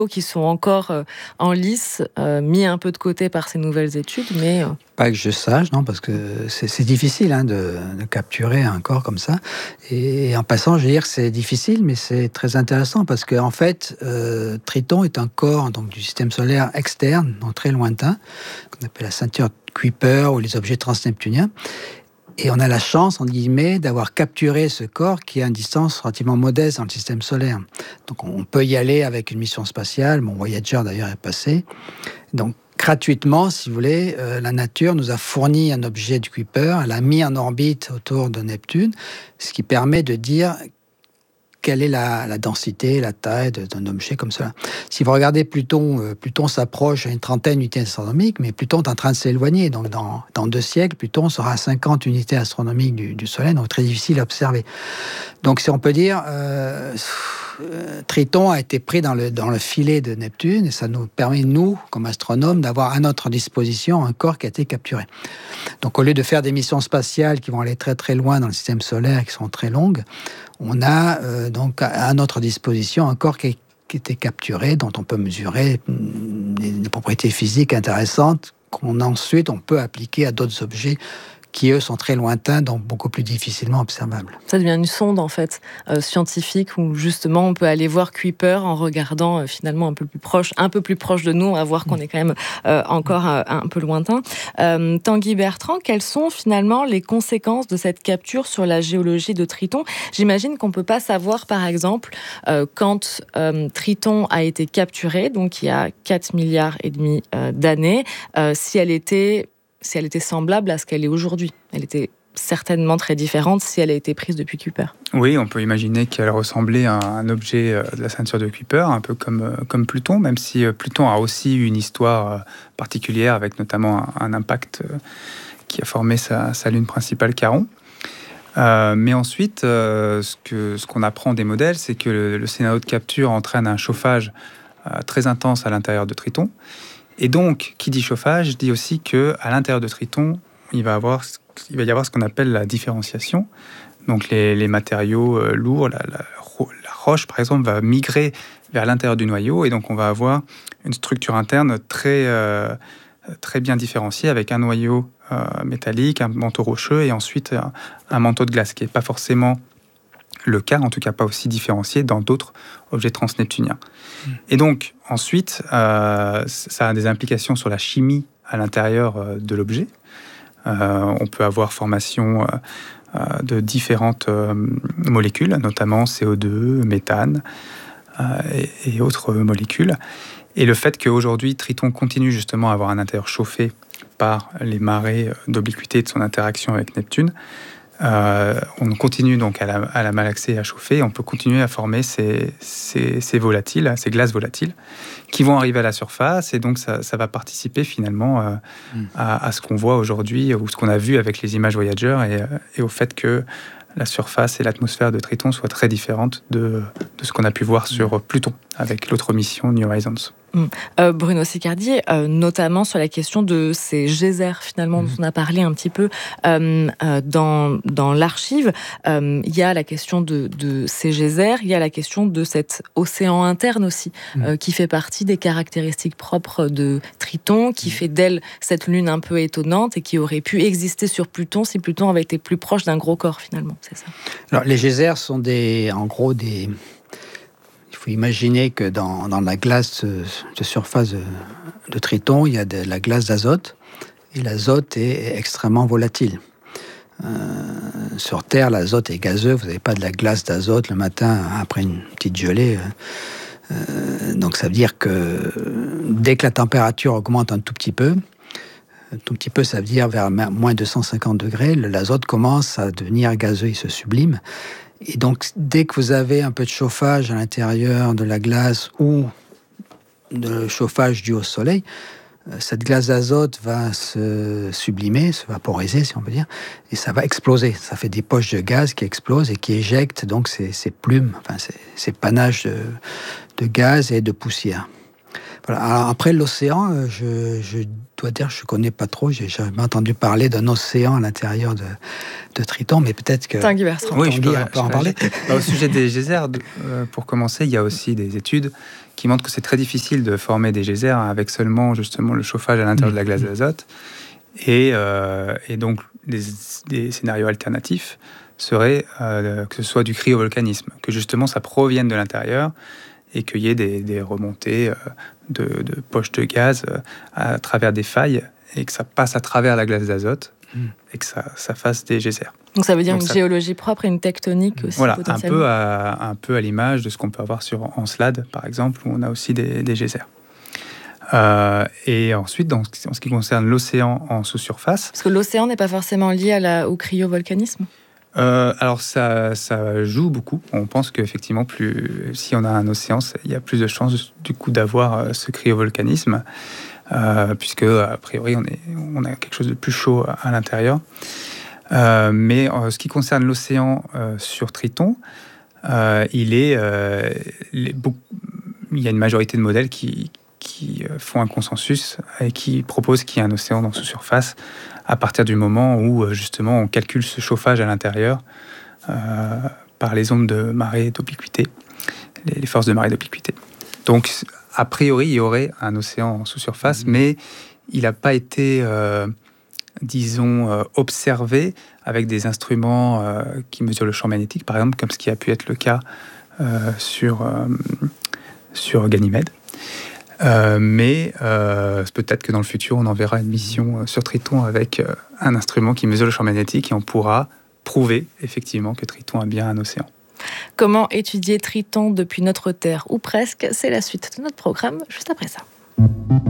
qui sont encore en lice, mis un peu de côté par ces nouvelles études, mais... Pas que je sache, non, parce que c'est difficile de capturer un corps comme ça. Et en passant, je veux dire, c'est difficile, mais c'est très intéressant parce qu'en fait, Triton est un corps donc, du système solaire externe, donc très lointain, qu'on appelle la ceinture Kuiper ou les objets transneptuniens. Et on a la chance, entre guillemets, d'avoir capturé ce corps qui est à une distance relativement modeste dans le système solaire. Donc on peut y aller avec une mission spatiale. Mon Voyager, d'ailleurs, est passé. Donc, gratuitement, si vous voulez, la nature nous a fourni un objet du Kuiper, elle a mis en orbite autour de Neptune, ce qui permet de dire quelle est la densité, la taille d'un objet comme cela. Si vous regardez Pluton, Pluton s'approche à une trentaine d'unités astronomiques, mais Pluton est en train de s'éloigner. Donc, dans 2 siècles, Pluton sera à 50 unités astronomiques du Soleil, donc très difficile à observer. Donc, si on peut dire... Triton a été pris dans le filet de Neptune et ça nous permet, nous, comme astronomes, d'avoir à notre disposition un corps qui a été capturé. Donc, au lieu de faire des missions spatiales qui vont aller très très loin dans le système solaire, qui sont très longues, on a donc à notre disposition un corps qui a été capturé, dont on peut mesurer des propriétés physiques intéressantes qu'ensuite on peut appliquer à d'autres objets qui, eux, sont très lointains, donc beaucoup plus difficilement observables. Ça devient une sonde, en fait, scientifique, où justement, on peut aller voir Kuiper en regardant finalement un peu plus proche de nous. On va voir qu'on est quand même encore un peu lointain. Tanguy Bertrand, quelles sont finalement les conséquences de cette capture sur la géologie de Triton ? J'imagine qu'on ne peut pas savoir, par exemple, quand Triton a été capturé, donc il y a 4,5 milliards d'années, si elle était semblable à ce qu'elle est aujourd'hui. Elle était certainement très différente si elle a été prise depuis Kuiper. Oui, on peut imaginer qu'elle ressemblait à un objet de la ceinture de Kuiper, un peu comme Pluton, même si Pluton a aussi une histoire particulière, avec notamment un impact qui a formé sa lune principale, Charon. Mais ensuite, ce qu'on apprend des modèles, c'est que le scénario de capture entraîne un chauffage très intense à l'intérieur de Triton. Et donc, qui dit chauffage, dit aussi qu'à l'intérieur de Triton, il va y avoir ce qu'on appelle la différenciation. Donc, les matériaux lourds, la roche, par exemple, va migrer vers l'intérieur du noyau. Et donc, on va avoir une structure interne très bien différenciée, avec un noyau métallique, un manteau rocheux, et ensuite un manteau de glace, qui n'est pas forcément le cas, en tout cas pas aussi différencié dans d'autres objets transneptuniens. Et donc, ensuite, ça a des implications sur la chimie à l'intérieur de l'objet. On peut avoir formation de différentes molécules, notamment CO2, méthane et autres molécules. Et le fait qu'aujourd'hui, Triton continue justement à avoir un intérieur chauffé par les marées d'obliquité de son interaction avec Neptune, on continue donc à la malaxer et à chauffer. On peut continuer à former ces volatiles, ces glaces volatiles, qui vont arriver à la surface, et donc ça va participer finalement à ce qu'on voit aujourd'hui, ou ce qu'on a vu avec les images Voyager, et au fait que la surface et l'atmosphère de Triton soient très différentes de ce qu'on a pu voir sur Pluton, avec l'autre mission New Horizons. Bruno Sicardi, notamment sur la question de ces geysers, finalement, dont on a parlé un petit peu dans l'archive. Il y a la question de ces geysers, il y a la question de cet océan interne aussi, qui fait partie des caractéristiques propres de Triton, qui fait d'elle cette lune un peu étonnante et qui aurait pu exister sur Pluton si Pluton avait été plus proche d'un gros corps, finalement. C'est ça. Alors, les geysers sont en gros des... Il faut imaginer que dans la glace de surface de Triton, il y a de la glace d'azote, et l'azote est extrêmement volatile. Sur Terre, l'azote est gazeux, vous n'avez pas de la glace d'azote le matin après une petite gelée. Donc ça veut dire que dès que la température augmente un tout petit peu, ça veut dire vers moins 250 degrés, l'azote commence à devenir gazeux, il se sublime. Et donc, dès que vous avez un peu de chauffage à l'intérieur de la glace ou de chauffage dû au soleil, cette glace d'azote va se sublimer, se vaporiser, si on peut dire, et ça va exploser. Ça fait des poches de gaz qui explosent et qui éjectent donc ces plumes, ces panaches de gaz et de poussière. Voilà. Alors, après l'océan, je dois dire, je connais pas trop. J'ai jamais entendu parler d'un océan à l'intérieur de Triton, mais peut-être que Tanguy Bertrand. Oui, on peut en parler. Au sujet des geysers, pour commencer, il y a aussi des études qui montrent que c'est très difficile de former des geysers avec seulement justement le chauffage à l'intérieur de la glace d'azote. Et donc, des scénarios alternatifs seraient que ce soit du cryovolcanisme, que justement ça provienne de l'intérieur et qu'il y ait des remontées de poches de gaz à travers des failles et que ça passe à travers la glace d'azote et que ça fasse des geysers. Donc ça veut dire géologie propre et une tectonique aussi, voilà, potentiellement. un peu à l'image de ce qu'on peut avoir en SLAD, par exemple, où on a aussi des geysers. Et ensuite, en ce qui concerne l'océan en sous-surface... Parce que l'océan n'est pas forcément lié au cryovolcanisme. Alors ça joue beaucoup. On pense qu'effectivement, si on a un océan, il y a plus de chances du coup d'avoir ce cryovolcanisme, puisque a priori on a quelque chose de plus chaud à l'intérieur. Mais ce qui concerne l'océan sur Triton, il y a une majorité de modèles qui font un consensus et qui proposent qu'il y ait un océan dans sous-surface à partir du moment où justement on calcule ce chauffage à l'intérieur par les ondes de marée d'obliquité, les forces de marée d'obliquité. Donc a priori il y aurait un océan en sous-surface, mais il n'a pas été observé avec des instruments qui mesurent le champ magnétique, par exemple, comme ce qui a pu être le cas sur Ganymède. Mais peut-être que dans le futur, on enverra une mission sur Triton avec un instrument qui mesure le champ magnétique et on pourra prouver effectivement que Triton a bien un océan. Comment étudier Triton depuis notre Terre, ou presque? C'est la suite de notre programme, juste après ça.